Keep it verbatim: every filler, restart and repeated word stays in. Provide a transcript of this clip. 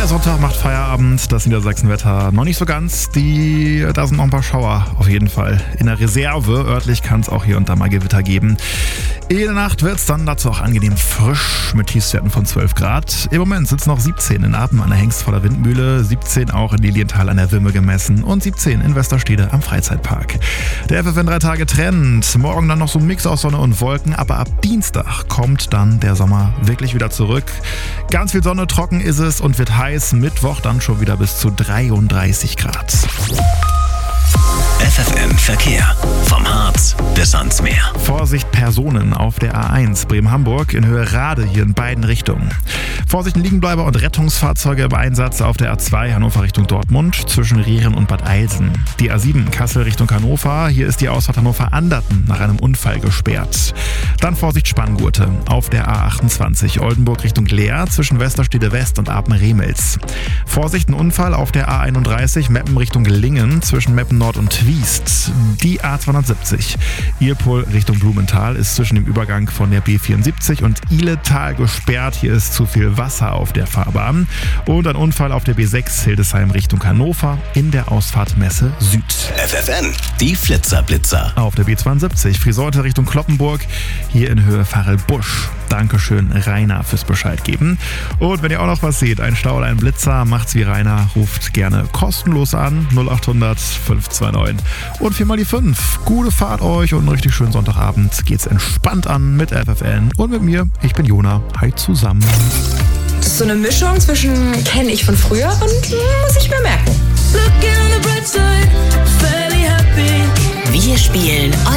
Der Sonntag macht Feierabend, das Niedersachsenwetter noch nicht so ganz. Die, da sind noch ein paar Schauer auf jeden Fall in der Reserve. Örtlich kann es auch hier und da mal Gewitter geben. In der Nacht wird es dann dazu auch angenehm frisch mit Tiefstwerten von zwölf Grad. Im Moment sind es noch siebzehn in Apen an der Hengstvoller Windmühle, siebzehn auch in Lilienthal an der Wimme gemessen und siebzehn in Westerstede am Freizeitpark. Der F F N drei Tage Trend. Morgen dann noch so ein Mix aus Sonne und Wolken, aber ab Dienstag kommt dann der Sommer wirklich wieder zurück. Ganz viel Sonne, trocken ist es und wird heiß. Mittwoch dann schon wieder bis zu dreiunddreißig Grad. F F N Verkehr. Vom Harz bis ans Meer. Vorsicht Personen auf der A eins Bremen-Hamburg in Höhe Rade hier in beiden Richtungen. Vorsicht Liegenbleiber und Rettungsfahrzeuge im Einsatz auf der A zwei Hannover Richtung Dortmund zwischen Rieren und Bad Eilsen. Die A sieben Kassel Richtung Hannover. Hier ist die Ausfahrt Hannover-Anderten nach einem Unfall gesperrt. Dann Vorsicht Spanngurte auf der A achtundzwanzig Oldenburg Richtung Leer zwischen Westerstede West und Apen-Remels. Vorsicht ein Unfall auf der A einunddreißig Meppen Richtung Lingen zwischen Meppen Nord und Twiest. Die A zweihundertsiebzig Irpol Richtung Blumenthal ist zwischen dem Übergang von der B vierundsiebzig und Ihletal gesperrt. Hier ist zu viel Wasser auf der Fahrbahn. Und ein Unfall auf der B sechs Hildesheim Richtung Hannover in der Ausfahrt Messe Süd. F F N, die Flitzerblitzer. Auf der B zweiundsiebzig Friseute Richtung Kloppenburg, hier in Höhe Farrelbusch. Dankeschön Rainer fürs Bescheid geben. Und wenn ihr auch noch was seht, ein Stau oder ein Blitzer, macht's wie Rainer, ruft gerne kostenlos an null acht hundert fünf zwei neun und vier mal die fünf. Gute Fahrt euch und einen richtig schönen Sonntagabend. Geht's entspannt an mit F F N und mit mir. Ich bin Jona. Hi zusammen. Das ist so eine Mischung zwischen kenne ich von früher und muss ich mir merken. Looking on the bright side, fairly happy. Wir spielen